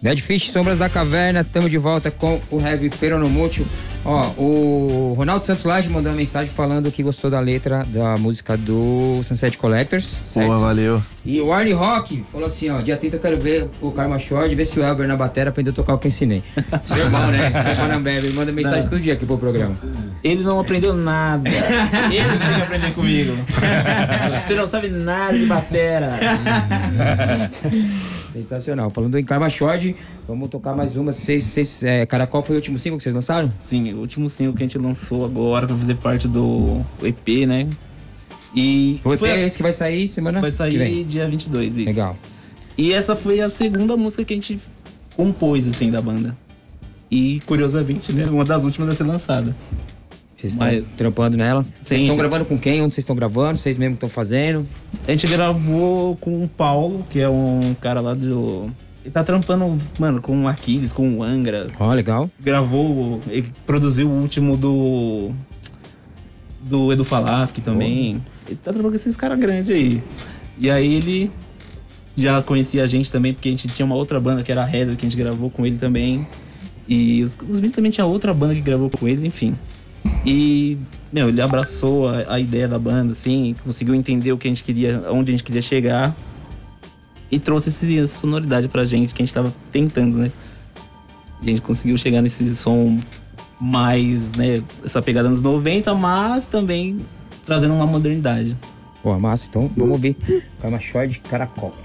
Dead Fish, Sombras da Caverna, estamos de volta com o Heavy Peronomútil. Ó, o Ronaldo Santos Laje mandou uma mensagem falando que gostou da letra da música do Sunset Collectors. Certo? Boa, valeu. E o Arnie Rock falou assim, ó, dia 30 eu quero ver o Karma Short, ver se o Elber na bateria aprendeu a tocar o que eu ensinei. Seu irmão, né? Ele manda mensagem todo dia aqui pro programa. Ele não aprendeu nada. Ele tem que aprender comigo. Você não sabe nada de batera. Sensacional. Falando em Karma Short, vamos tocar mais uma. Caracol foi o último single que vocês lançaram? Sim, o último single que a gente lançou agora pra fazer parte do EP, né? E o EP é esse que vai sair semana? Vai sair dia 22, isso. Legal. E essa foi a segunda música que a gente compôs, assim, da banda. E, curiosamente, né, uma das últimas a ser lançada. Vocês estão trampando nela? Vocês estão gravando com quem? Onde vocês estão gravando? Vocês mesmo estão fazendo? A gente gravou com o Paulo, que é um cara lá do... Ele tá trampando, mano, com o Aquiles, com o Angra. Ó, legal. Gravou, ele produziu o último do Edu Falaschi também. Ele tá trabalhando com esses caras grandes aí. E aí ele já conhecia a gente também, porque a gente tinha uma outra banda que era a Heather, que a gente gravou com ele também. E os meninos também tinha outra banda que gravou com eles, enfim. E, meu, ele abraçou a ideia da banda, assim, conseguiu entender o que a gente queria, onde a gente queria chegar. E trouxe essa sonoridade pra gente, que a gente tava tentando, né? E a gente conseguiu chegar nesse som mais, né, essa pegada anos 90, mas também trazendo uma modernidade. Pô, massa, então vamos ouvir Karma Short de Caracol.